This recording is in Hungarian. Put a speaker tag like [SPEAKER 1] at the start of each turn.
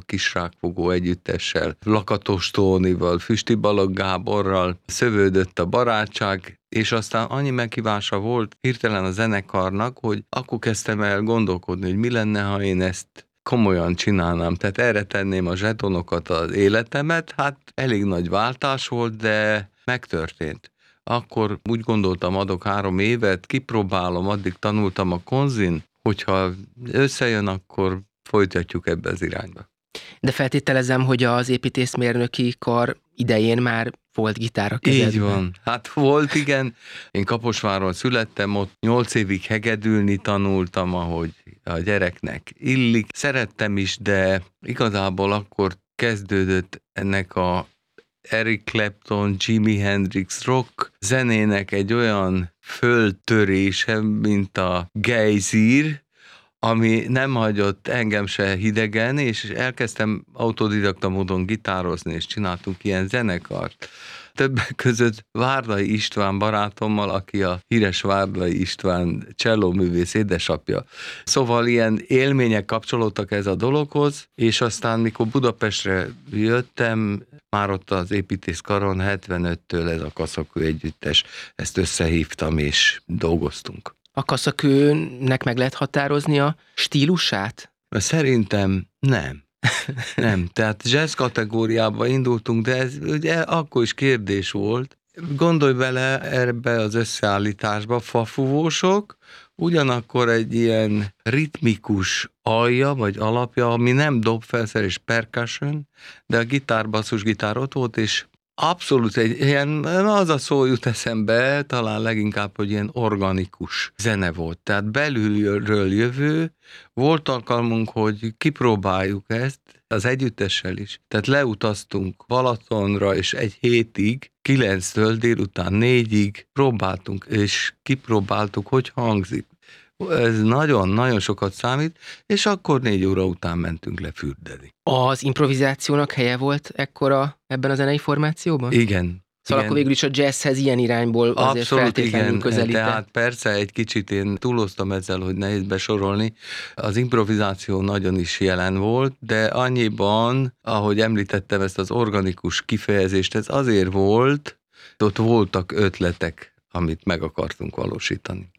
[SPEAKER 1] Kisrákfogó együttessel, Lakatos Tónival, Füsti Balogh Gáborral szövődött a barátság, és aztán annyi meghívása volt hirtelen a zenekarnak, hogy akkor kezdtem el gondolkodni, hogy mi lenne, ha én ezt komolyan csinálnám. Tehát erre tenném a zsetonokat, az életemet. Hát elég nagy váltás volt, de megtörtént. Akkor úgy gondoltam, adok 3 évet, kipróbálom, addig tanultam a konzin, hogyha összejön, akkor folytatjuk ebbe az irányba.
[SPEAKER 2] De feltételezem, hogy az építészmérnöki kar idején már volt gitár a kezedben.
[SPEAKER 1] Így van. Hát volt, igen. Én Kaposváron születtem, ott 8 évig hegedülni tanultam, ahogy a gyereknek illik. Szerettem is, de igazából akkor kezdődött ennek a Eric Clapton, Jimi Hendrix rock zenének egy olyan földtörése, mint a gejzír, ami nem hagyott engem se hidegen, és elkezdtem autodidakta módon gitározni, és csináltunk ilyen zenekart. Többek között Várday István barátommal, aki a híres Várday István csellóművész édesapja. Szóval ilyen élmények kapcsolódtak ez a dologhoz, és mikor Budapestre jöttem, már ott az építészkaron 75-től ez a Kaszakő együttes, ezt összehívtam és dolgoztunk.
[SPEAKER 2] A Kaszakőnek meg lehet határozni a stílusát?
[SPEAKER 1] Szerintem nem. Nem, tehát jazz kategóriába indultunk, de ez ugye akkor is kérdés volt. Gondolj bele ebbe az összeállításba, fafúvósok, ugyanakkor egy ilyen ritmikus alja, vagy alapja, ami nem dobfelszer és percussion, de a gitár, basszusgitár ott volt, és abszolút egy ilyen, az a szó jut eszembe, talán leginkább, hogy ilyen organikus zene volt. Tehát belülről jövő, volt alkalmunk, hogy kipróbáljuk ezt, az együttessel is. Tehát leutaztunk Balatonra, és egy hétig, 9-től délután 4-ig próbáltunk, és kipróbáltuk, hogy hangzik. Ez nagyon-nagyon sokat számít, és akkor 4 óra után mentünk le fürdeni.
[SPEAKER 2] Az improvizációnak helye volt ekkora ebben a zenei formációban?
[SPEAKER 1] Igen.
[SPEAKER 2] Szóval akkor végül is a jazzhez ilyen irányból azért
[SPEAKER 1] abszolút
[SPEAKER 2] feltétlenül közelített.
[SPEAKER 1] Tehát persze egy kicsit én túloztam ezzel, hogy nehéz besorolni. Az improvizáció nagyon is jelen volt, de annyiban, ahogy említettem ezt az organikus kifejezést, ez azért volt, ott voltak ötletek, amit meg akartunk valósítani.